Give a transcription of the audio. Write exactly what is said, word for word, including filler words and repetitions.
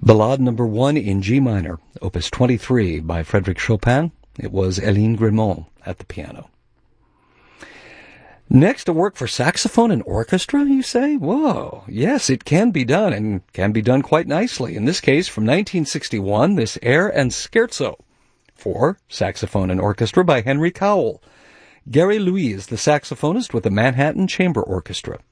Ballade number one in G minor, opus twenty-three by Frédéric Chopin. It was Hélène Grimaud at the piano. Next, a work for saxophone and orchestra, you say? Whoa, yes, it can be done, and can be done quite nicely. In this case, from nineteen sixty-one, this air and scherzo for saxophone and orchestra by Henry Cowell. Gary Louise, the saxophonist with the Manhattan Chamber Orchestra.